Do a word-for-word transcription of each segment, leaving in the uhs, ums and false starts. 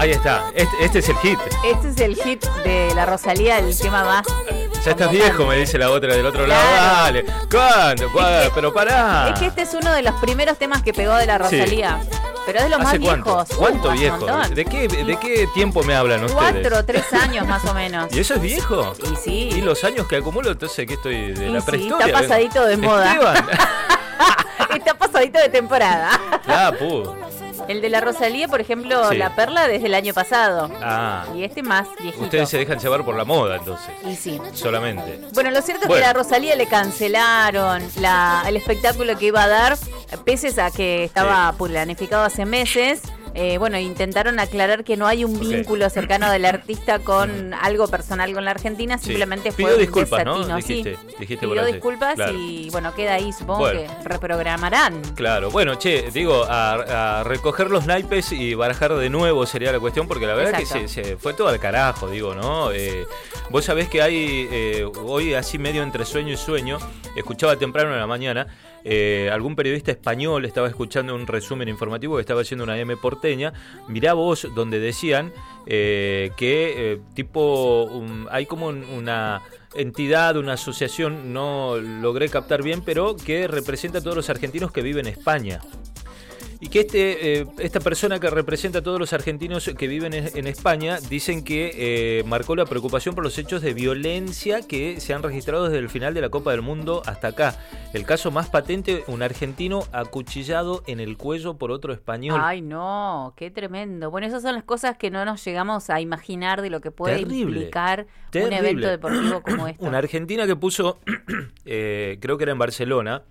Ahí está, este, este es el hit. Este es el hit de la Rosalía, el tema más. Ya estás viejo, me dice la otra del otro lado. Claro. Dale, ¿cuándo? ¿Cuándo? Es que, Pero pará. Es que este es uno de los primeros temas que pegó de la Rosalía. Sí. Pero es de los más ¿Hace viejos. cuánto? ¿Cuánto uh, viejo? ¿De qué, ¿De qué tiempo me hablan ustedes? Cuatro, tres años más o menos. ¿Y eso es viejo? Y sí. ¿Y los años que acumulo? Entonces, ¿qué estoy de y la sí, prehistoria? está pasadito de moda. Esteban. Está pasadito de temporada. Ah, pu. El de la Rosalía, por ejemplo, Sí. La Perla desde el año pasado. Ah. Y este más viejito. Ustedes se dejan llevar por la moda, entonces. Y sí. Solamente. Bueno, lo cierto Bueno. es que a Rosalía le cancelaron la, el espectáculo que iba a dar, pese a que estaba Sí. planificado hace meses. Eh, bueno, intentaron aclarar que no hay un vínculo Ok. cercano del artista con algo personal con la Argentina, Sí. simplemente Pidió fue un disculpas, ¿no? desatino. Dijiste- sí. dijiste Pidió por así. disculpas Claro. y bueno, queda ahí, supongo Bueno. que reprogramarán. Claro, bueno, che, digo, a, a recoger los naipes y barajar de nuevo sería la cuestión, porque la verdad Exacto. que se, se fue todo al carajo, digo, ¿no? Eh, vos sabés que hay, eh, hoy así medio entre sueño y sueño, escuchaba temprano en la mañana, eh, algún periodista español estaba escuchando un resumen informativo que estaba haciendo una M porteña, mirá vos, donde decían eh, que eh, tipo, um, hay como un- una... entidad, una asociación, no logré captar bien, pero que representa a todos los argentinos que viven en España. Y que este, eh, esta persona que representa a todos los argentinos que viven en, en España, dicen que eh, marcó la preocupación por los hechos de violencia que se han registrado desde el final de la Copa del Mundo hasta acá. El caso más patente, un argentino acuchillado en el cuello por otro español. Ay, no, qué tremendo. Bueno, esas son las cosas que no nos llegamos a imaginar de lo que puede Terrible, implicar terrible. un evento deportivo como este. Una argentina que puso, eh, creo que era en Barcelona,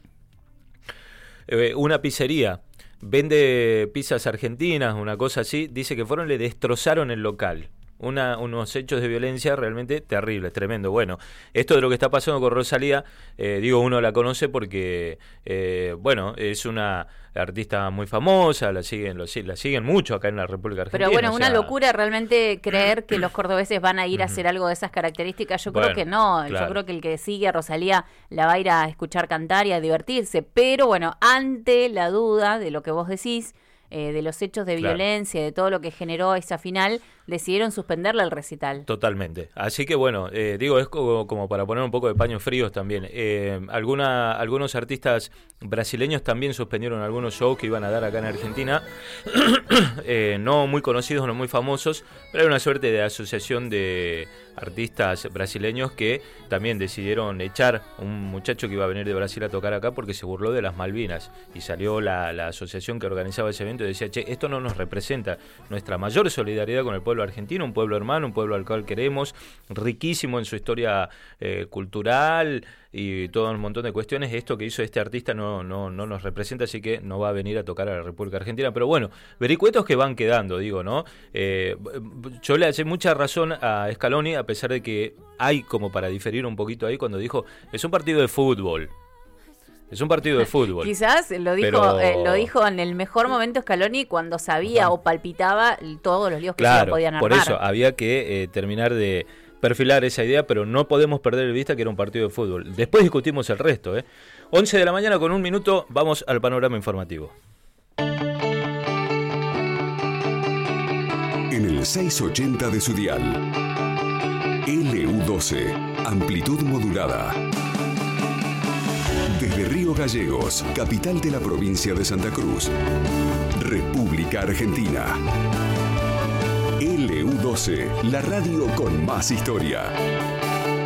eh, una pizzería. Vende pizzas argentinas, una cosa así. Dice que fueron, le destrozaron el local. Una, unos hechos de violencia realmente terribles, tremendo. Bueno, esto de lo que está pasando con Rosalía, eh, digo, uno la conoce porque, eh, bueno, es una artista muy famosa, la siguen, lo, la siguen mucho acá en la República Argentina. Pero bueno, o una sea, locura realmente creer que los cordobeses van a ir a hacer algo de esas características. Yo Bueno, creo que no. claro. Yo creo que el que sigue a Rosalía la va a ir a escuchar cantar y a divertirse. Pero bueno, ante la duda de lo que vos decís, eh, de los hechos de Claro. violencia, de todo lo que generó esa final, decidieron suspenderle el recital. Totalmente. Así que bueno, eh, digo, es como, como para poner un poco de paños fríos también. Eh, alguna, algunos artistas brasileños también suspendieron algunos shows que iban a dar acá en Argentina. eh, no muy conocidos, no muy famosos, pero hay una suerte de asociación de artistas brasileños que también decidieron echar un muchacho que iba a venir de Brasil a tocar acá porque se burló de las Malvinas. Y salió la, la asociación que organizaba ese evento y decía, che, esto no nos representa. Nuestra mayor solidaridad con el pueblo argentino, un pueblo hermano, un pueblo al cual queremos, riquísimo en su historia eh, cultural y todo un montón de cuestiones. Esto que hizo este artista no, no, no nos representa, así que no va a venir a tocar a la República Argentina. Pero bueno, vericuetos que van quedando, digo, ¿no? Eh, yo le hacé mucha razón a Scaloni, a pesar de que hay como para diferir un poquito ahí cuando dijo, es un partido de fútbol. Es un partido de fútbol. Quizás lo dijo Pero... eh, lo dijo en el mejor momento Scaloni cuando sabía Ajá. o palpitaba todos los líos que Claro, se podían armar. por eso había que eh, terminar de perfilar esa idea, pero no podemos perder de vista que era un partido de fútbol. Después discutimos el resto. ¿eh? once de la mañana con un minuto, vamos al panorama informativo. En el seiscientos ochenta de su dial, L U doce, amplitud modulada. Desde Río Gallegos, capital de la provincia de Santa Cruz, República Argentina. L U doce, la radio con más historia.